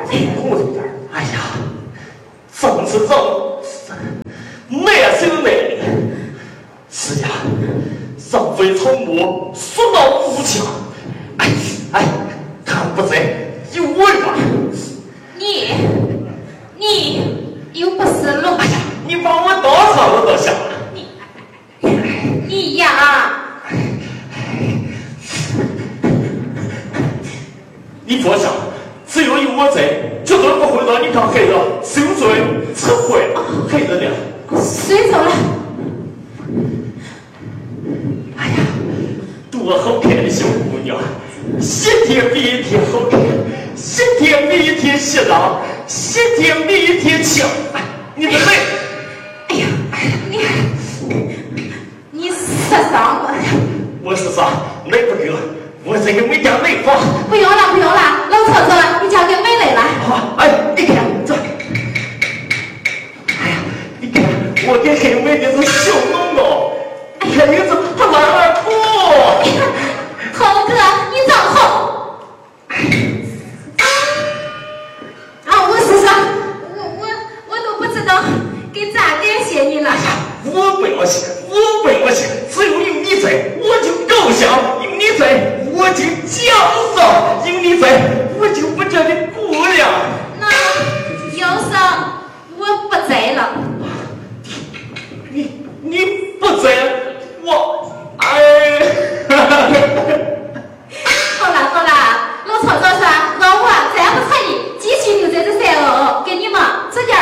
控制点。哎呀，总是总，难是难。是呀，上非草木，说到无强。哎，看不在，有我吧？ 你又不是龙。 哎呀，你把我多少我都想了。 你呀。 你放下，只要有我在，绝对不会让你看黑了、受罪、吃亏、黑了了。 谁走了？ 哎呀，多好看的小姑娘，一天比一天好看，一天比一天洗脑，一天比一天强。你们累？ 哎呀，你受伤了。 我是啥？累不够，我这个没点累吧？ 不用了，老臭走了，你交给美蕾了。 好，哎，你看这，哎呀，你看我跟黑妹的是小弄弄，看你这不玩儿不？ 猴哥，你长好。我是说，我都不知道该咋感谢你了。 我不要钱，只有你在，我就高兴；有你在，我就骄傲；有你在，我就不觉得孤凉。 那要是我不在了， 你